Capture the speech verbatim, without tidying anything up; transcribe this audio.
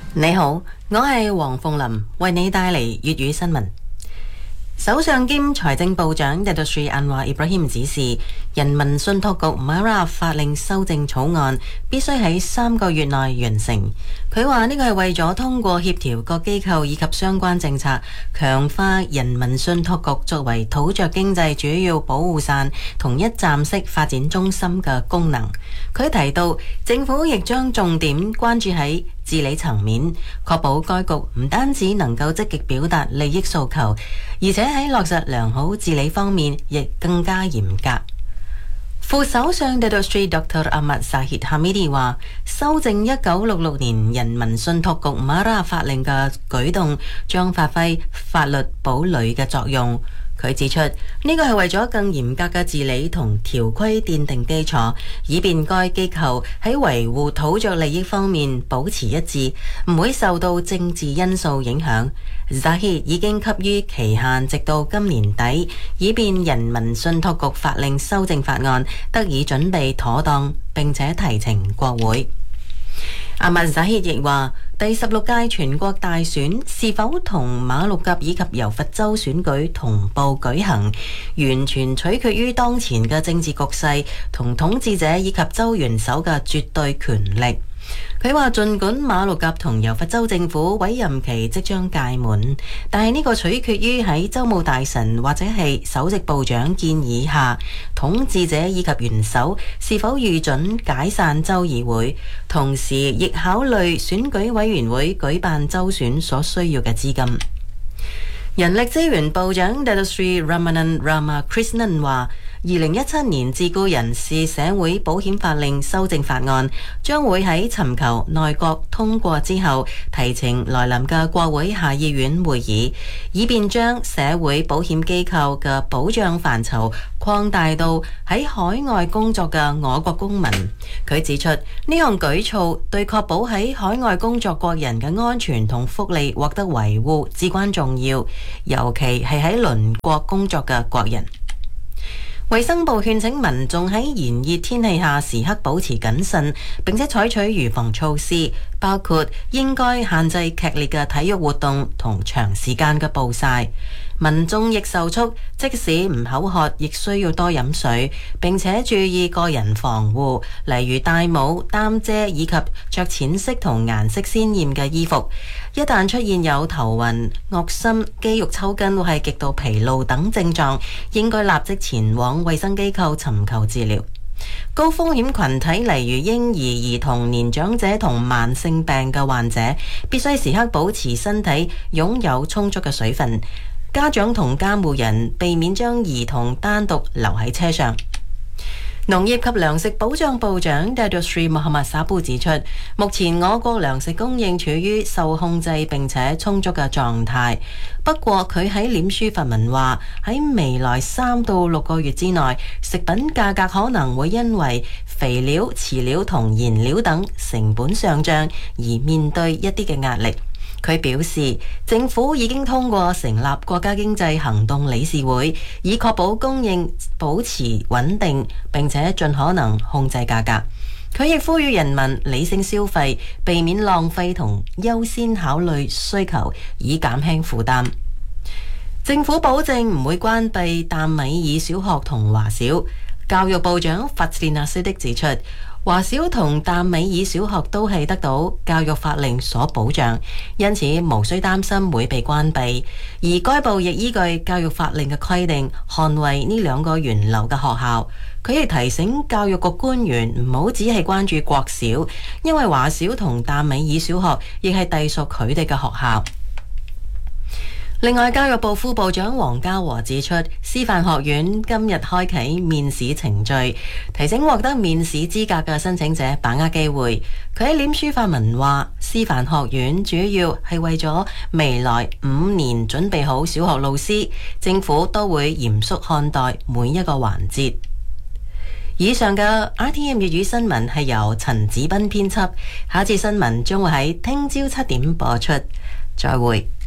你好，我係黃鳳琳，為你帶嚟粵語新聞。首相兼財政部長 Datuk Seri Anwar Ibrahim 指示，人民信託局 M A R A 法令修正草案必須喺三個月內完成。佢話呢個係為咗通過協調各機構以及相關政策，強化人民信託局作為土著經濟主要保護傘同一站式發展中心嘅功能。佢提到，政府亦將重點關注喺治理層面，確保該局唔單止能夠積極表達利益訴求，而且喺落實良好治理方面亦更加嚴格。副首相 Datuk Seri Doktor Ahmad Zahid Hamidi 話，修正一九六六年人民信託局 M A R A 法令嘅舉動將發揮法律堡壘嘅作用。佢指出，呢個係為咗更嚴格嘅治理同條規奠定基礎，以便該機構喺維護土著利益方面保持一致，唔會受到政治因素影響。Zahid 已經給予期限，直到今年底，以便人民信託局法令修正法案得以準備妥當，並且提呈國會。阿曼扎希亦話，第十六屆全國大選是否同馬六甲以及柔佛州選舉同步舉行，完全取決於當前嘅政治局勢同統治者以及州元首嘅絕對權力。佢話，儘管馬六甲同柔佛州政府委任期即將屆滿，但係呢個取決於喺州務大臣或者係首席部長建議下，統治者以及元首是否預准解散州議會，同時亦考慮選舉委員會舉辦州選所需要嘅資金。人力資源部長 Datuk Seri Ramanand Ramakrishnan 話，二零一七年自僱人士社會保險法令修正法案將會喺尋求內閣通過之後提呈來臨嘅國會下議院會議，以便將社會保險機構嘅保障範疇擴大到喺海外工作嘅我國公民。佢指出，呢項舉措對確保喺海外工作國人嘅安全同福利獲得維護至關重要，尤其係喺鄰國工作嘅國人。衛生部勸請民眾喺炎熱天氣下時刻保持謹慎，並且採取預防措施，包括應該限制劇烈嘅體育活動同長時間嘅暴曬。民眾亦受促，即使唔口渴，亦需要多飲水，並且注意個人防護，例如戴帽、擔遮以及着淺色同顏色鮮豔嘅衣服。一旦出現有頭暈、噁心、肌肉抽筋或係極度疲勞等症狀，應該立即前往衛生機構尋求治療。高風險群體例如嬰兒、兒童、年長者同慢性病嘅患者，必須時刻保持身體擁有充足嘅水分。家長同監護人避免將兒童單獨留喺車上。農業及糧食保障部長 Datuk Seri Muhammad Sapu 指出，目前我國糧食供應處於受控制並且充足嘅狀態。不過佢喺臉書發文話，喺未來三到六個月之內，食品價格可能會因為肥料、飼料同燃料等成本上漲而面對一啲嘅壓力。佢表示，政府已經通過成立國家經濟行動理事會，以確保供應保持穩定，並且盡可能控制價格。佢亦呼籲人民理性消費，避免浪費同優先考慮需求，以減輕負擔。政府保證唔會關閉淡米爾小學同華小。教育部長法斯納斯迪指出，華小同淡米爾小學都係得到教育法令所保障，因此無需擔心會被關閉。而該部亦依據教育法令嘅規定，捍衛呢兩個源流嘅學校。佢亦提醒教育局官員唔好只係關注國小，因為華小同淡米爾小學亦係隸屬佢哋嘅學校。另外，教育部副部長黃家和指出，師範學院今日開啟面試程序，提醒獲得面試資格嘅申請者把握機會。佢喺臉書發文話，師範學院主要係為咗未來五年準備好小學老師，政府都會嚴肅看待每一個環節。以上嘅 R T M 粵語新聞係由陳子斌編輯，下次新聞將會喺聽朝七點播出。再會。